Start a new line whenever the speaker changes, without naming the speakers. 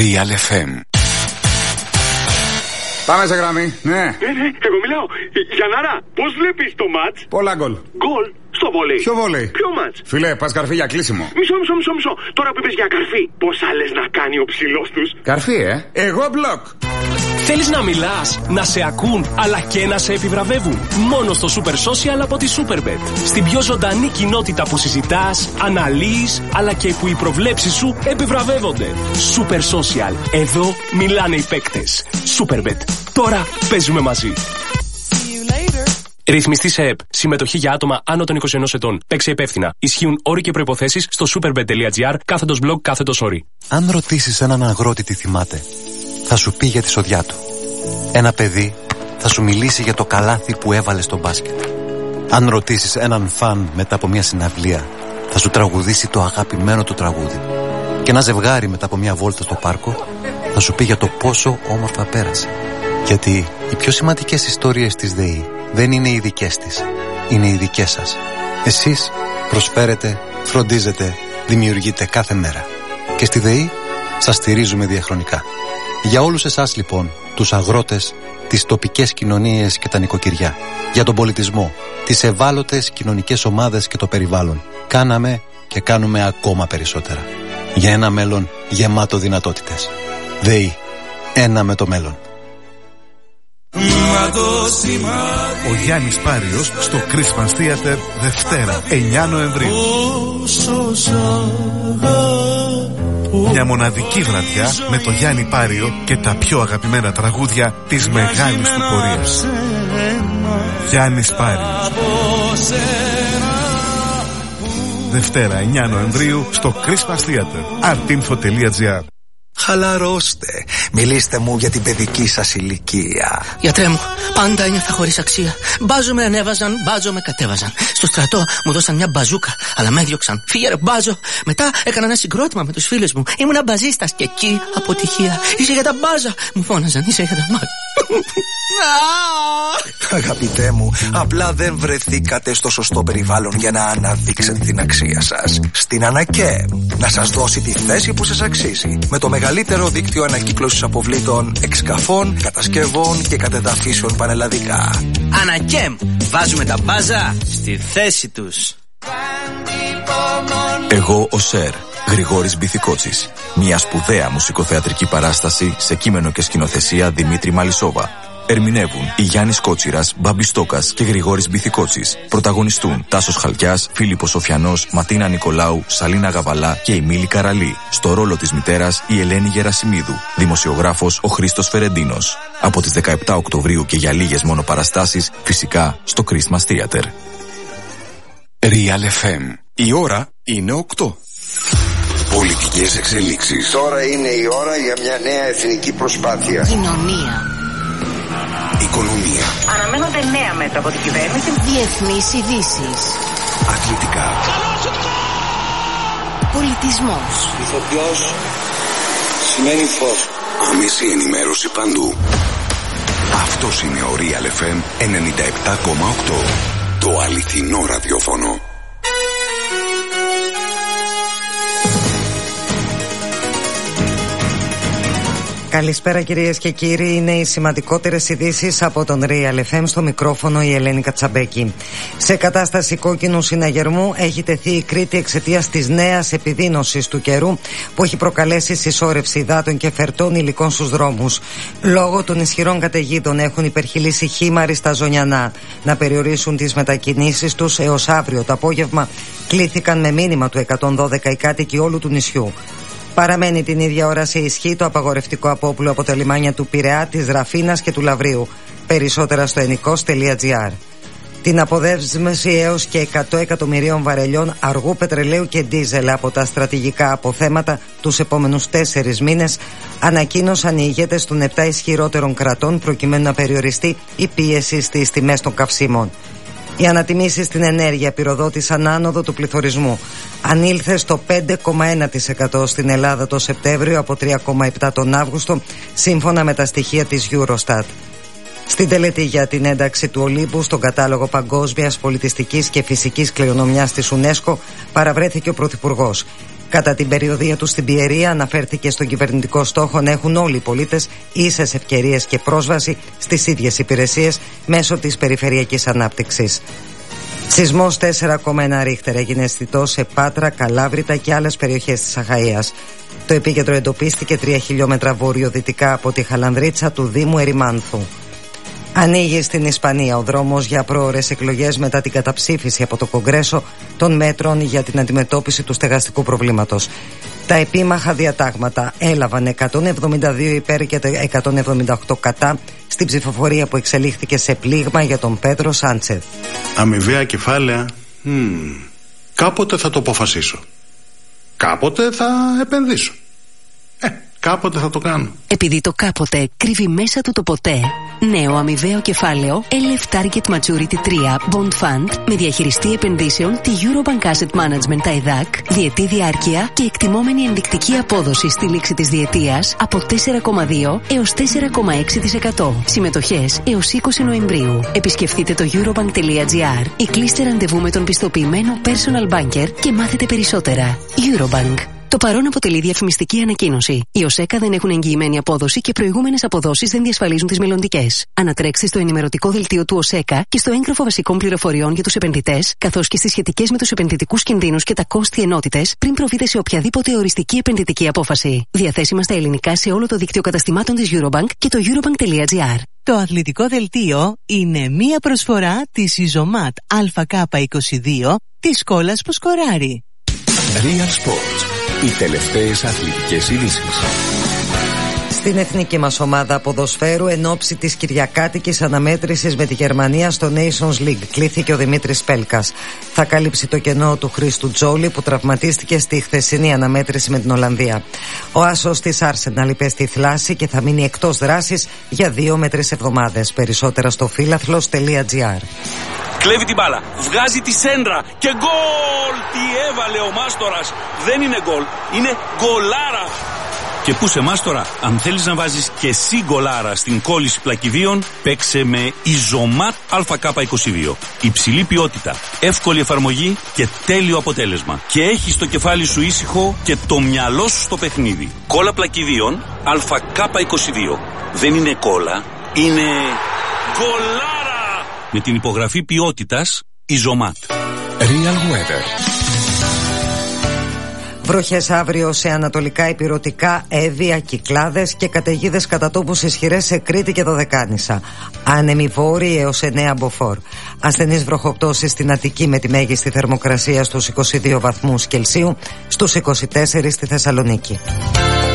Real FM.
Πάμε σε γραμμή, ναι.
Εγώ μιλάω. Γιαννάρα, πώς βλέπεις το μάτς?
Πολλά γκολ.
Γκολ στο βόλεϊ.
Ποιο βόλεϊ?
Ποιο μάτς?
Φίλε, πας καρφί για κλείσιμο.
Μισό. Τώρα που είπες για καρφί, πόσα λες να κάνει ο ψηλός τους?
Καρφί, Εγώ μπλοκ.
Θέλεις να μιλάς, να σε ακούν, αλλά και να σε επιβραβεύουν? Μόνο στο Super Social από τη Superbet. Στην πιο ζωντανή κοινότητα που συζητάς, αναλύεις, αλλά και που οι προβλέψεις σου επιβραβεύονται. Super Social. Εδώ μιλάνε οι παίκτες. Superbet. Τώρα παίζουμε μαζί. Ρυθμιστή σε ΕΠ. Συμμετοχή για άτομα άνω των 21 ετών. Παίξε υπεύθυνα. Ισχύουν όροι και προϋποθέσεις στο superbet.gr/blog/όροι.
Αν ρωτήσεις έναν αγρότη τι θυμάται, θα σου πει για τη σοδιά του. Ένα παιδί θα σου μιλήσει για το καλάθι που έβαλε στο μπάσκετ. Αν ρωτήσεις έναν φαν μετά από μια συναυλία, θα σου τραγουδήσει το αγαπημένο του τραγούδι. Και ένα ζευγάρι μετά από μια βόλτα στο πάρκο θα σου πει για το πόσο όμορφα πέρασε. Γιατί οι πιο σημαντικές ιστορίες της ΔΕΗ δεν είναι οι δικές της, είναι οι δικές σας. Εσείς προσφέρετε, φροντίζετε, δημιουργείτε κάθε μέρα. Και στη ΔΕΗ σας στηρίζουμε διαχρονικά. Για όλους εσάς λοιπόν, τους αγρότες, τις τοπικές κοινωνίες και τα νοικοκυριά, για τον πολιτισμό, τις ευάλωτες κοινωνικές ομάδες και το περιβάλλον, κάναμε και κάνουμε ακόμα περισσότερα. Για ένα μέλλον γεμάτο δυνατότητες. ΔΕΗ, ένα με το μέλλον.
Ο Γιάννης Πάριος στο Christmas Theater Δευτέρα 9 Νοεμβρίου. Μια μοναδική βραδιά με το Γιάννη Πάριο και τα πιο αγαπημένα τραγούδια της μεγάλης του πορείας. Γιάννης Πάριος. Δευτέρα 9 Νοεμβρίου στο Christmas Theater. artinfo.gr.
Χαλαρώστε. Μιλήστε μου για την παιδική σας ηλικία.
Γιατρέ μου, πάντα ένιωθα χωρίς αξία. Μπάζο με ανέβαζαν, μπάζο με κατέβαζαν. Στο στρατό μου δώσαν μια μπαζούκα, αλλά με έδιωξαν. Φύγε ρε μπάζο. Μετά έκανα ένα συγκρότημα με τους φίλους μου. Ήμουνα μπαζίστας και εκεί αποτυχία. Είσαι για τα μπάζα. Μου φώναζαν, είσαι για τα μάτια.
Αγαπητέ μου, απλά δεν βρεθήκατε στο σωστό περιβάλλον για να αναδείξετε την αξία σας. Στην ΑΝΑΚΕ να σας δώσει τη θέση που σας αξίζει. Με το μεγαλύτερο δίκτυο ανακύκλωσης αποβλήτων, εξκαφών, κατασκευών και κατεδαφίσεων πανελλαδικά.
ΑΝΑΚΕΜ, βάζουμε τα μπάζα στη θέση τους.
Εγώ ο Σερ, Γρηγόρης Μπιθικότσης. Μια σπουδαία μουσικοθεατρική παράσταση σε κείμενο και σκηνοθεσία Δημήτρη Μαλισσόβα. Ερμηνεύουν η Γιάννης Κότσιρας, Μπάμπης Στόκας και Γρηγόρης Μπιθικότσης. Πρωταγωνιστούν Τάσος Χαλκιάς, Φίλιππος Σοφιανός, Ματίνα Νικολάου, Σαλίνα Γαβαλά και η Μίλη Καραλή. Στο ρόλο της μητέρας η Ελένη Γερασιμίδου. Δημοσιογράφος ο Χρήστος Φερεντίνος. Από τις 17 Οκτωβρίου και για λίγες μόνο παραστάσεις, φυσικά στο Christmas Theater.
Real FM. Η ώρα είναι 8. Πολιτικές εξελίξεις.
Τώρα είναι η ώρα για μια νέα εθνική προσπάθεια.
Κοινωνία.
Οικονομία.
Αναμένονται νέα μέτρα από την κυβέρνηση. Διεθνείς ειδήσεις.
Αθλητικά.
Πολιτισμός.
Ηθοποιός σημαίνει φως.
Άμεση ενημέρωση παντού. Αυτός είναι ο Real FM 97,8. Το αληθινό ραδιόφωνο.
Καλησπέρα κυρίες και κύριοι, είναι οι σημαντικότερες ειδήσεις από τον Real FM, στο μικρόφωνο η Ελένη Κατσαμπέκη. Σε κατάσταση κόκκινου συναγερμού έχει τεθεί η Κρήτη εξαιτίας της νέας επιδείνωσης του καιρού που έχει προκαλέσει συσσόρευση υδάτων και φερτών υλικών στους δρόμους. Λόγω των ισχυρών καταιγίδων έχουν υπερχειλήσει χήμαροι στα Ζωνιανά. Να περιορίσουν τις μετακινήσεις τους έως αύριο το απόγευμα κλήθηκαν με μήνυμα του 112 οι κάτοικοι όλου του νησιού. Παραμένει την ίδια ώρα σε ισχύ το απαγορευτικό απόπλου από τα λιμάνια του Πειραιά, της Ραφίνας και του Λαβρίου. Περισσότερα στο ενικός.gr. Την αποδέσμευση έως και 100 εκατομμυρίων βαρελιών αργού πετρελαίου και ντίζελ από τα στρατηγικά αποθέματα τους επόμενους 4 μήνες ανακοίνωσαν οι ηγέτες των 7 ισχυρότερων κρατών προκειμένου να περιοριστεί η πίεση στις τιμές των καυσίμων. Οι ανατιμήσεις στην ενέργεια πυροδότησαν άνοδο του πληθωρισμού. Ανήλθε στο 5,1% στην Ελλάδα το Σεπτέμβριο από 3,7% τον Αύγουστο, σύμφωνα με τα στοιχεία της Eurostat. Στην τελετή για την ένταξη του Ολύμπου στον κατάλογο παγκόσμιας πολιτιστικής και φυσικής κληρονομιάς της UNESCO παραβρέθηκε ο Πρωθυπουργός. Κατά την περιοδεία του στην Πιερία αναφέρθηκε στον κυβερνητικό στόχο να έχουν όλοι οι πολίτες ίσες ευκαιρίες και πρόσβαση στις ίδιες υπηρεσίες μέσω της περιφερειακής ανάπτυξης. Σεισμός 4,1 ρίχτερ έγινε αισθητός σε Πάτρα, Καλάβρητα και άλλες περιοχές της Αχαΐας. Το επίκεντρο εντοπίστηκε 3 χιλιόμετρα βορειοδυτικά από τη Χαλανδρίτσα του Δήμου Ερημάνθου. Ανοίγει στην Ισπανία ο δρόμος για πρόωρες εκλογές μετά την καταψήφιση από το Κογκρέσο των μέτρων για την αντιμετώπιση του στεγαστικού προβλήματος. Τα επίμαχα διατάγματα έλαβαν 172 υπέρ και 178 κατά στην ψηφοφορία που εξελίχθηκε σε πλήγμα για τον Πέντρο Σάντσεθ.
Αμοιβαία κεφάλαια. Κάποτε θα το αποφασίσω. Κάποτε θα επενδύσω. Κάποτε θα το κάνω.
Επειδή το κάποτε κρύβει μέσα του το ποτέ, νέο αμοιβαίο κεφάλαιο LF Target Maturity 3 Bond Fund με διαχειριστή επενδύσεων τη Eurobank Asset Management ΤΑΕΔΑΚ, διετή διάρκεια και εκτιμόμενη ενδεικτική απόδοση στη λήξη της διετίας από 4,2 έως 4,6%. Συμμετοχές έως 20 Νοεμβρίου. Επισκεφτείτε το eurobank.gr ή κλείστε ραντεβού με τον πιστοποιημένο personal banker και μάθετε περισσότερα. Eurobank. Το παρόν αποτελεί διαφημιστική ανακοίνωση. Οι ΟΣΕΚΑ δεν έχουν εγγυημένη απόδοση και προηγούμενες αποδόσεις δεν διασφαλίζουν τις μελλοντικές. Ανατρέξτε στο ενημερωτικό δελτίο του ΟΣΕΚΑ και στο έγγραφο βασικών πληροφοριών για τους επενδυτές, καθώς και στις σχετικές με τους επενδυτικούς κινδύνους και τα κόστη ενότητες, πριν προβείτε σε οποιαδήποτε οριστική επενδυτική απόφαση. Διαθέσιμα στα ελληνικά σε όλο το δίκτυο καταστημάτων της Eurobank και το eurobank.gr.
Το αθλητικό δελτίο είναι μία προσφορά της Ιζωμάτ ΑΚ22 της σκόλας που σκοράρει.
Real Sports. Οι τελευταίες αθλητικές ειδήσεις.
Στην εθνική μας ομάδα ποδοσφαίρου εν ώψη της κυριακάτικης αναμέτρησης με τη Γερμανία στο Nations League κλήθηκε ο Δημήτρης Πέλκας. Θα καλύψει το κενό του Χρήστου Τζόλη που τραυματίστηκε στη χθεσινή αναμέτρηση με την Ολλανδία. Ο άσος της Arsenal υπέστη θλάση και θα μείνει εκτός δράσης για 2 με 3 εβδομάδες. Περισσότερα στο φίλαθλος.gr.
Κλέβει την μπάλα, βγάζει τη σέντρα και γκολ! Τι έβαλε ο Μάστορας! Δεν είναι γκολ, είναι γκολάρα! Και πού σε Μάστορα, αν θέλεις να βάζεις και εσύ γκολάρα στην κόλληση πλακιδίων, παίξε με Ιζωμάτ ΑΚ22. Υψηλή ποιότητα, εύκολη εφαρμογή και τέλειο αποτέλεσμα. Και έχεις το κεφάλι σου ήσυχο και το μυαλό σου στο παιχνίδι. Κόλλα πλακιδίων ΑΚ22. Δεν είναι κόλλα, είναι γκολάρα! Με την υπογραφή ποιότητας Ιζωμάτ.
Real Weather.
Βροχές αύριο σε ανατολικά ηπειρωτικά, Εύβοια, Κυκλάδες και καταιγίδες κατά τόπους ισχυρές σε Κρήτη και Δωδεκάνησα. Άνεμοι βόρειοι έως 9 μποφόρ. Ασθενείς βροχοπτώσεις στην Αττική με τη μέγιστη θερμοκρασία στους 22 βαθμούς Κελσίου, στους 24 στη Θεσσαλονίκη.